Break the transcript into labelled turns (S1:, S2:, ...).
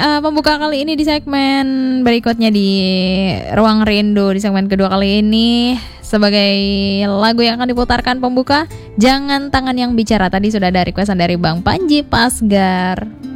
S1: pembuka kali ini di segmen berikutnya di Ruang Rindu. Di segmen kedua kali ini sebagai lagu yang akan diputarkan pembuka, Jangan Tangan Yang Bicara. Tadi sudah ada requestan dari Bang Panji Pasgar.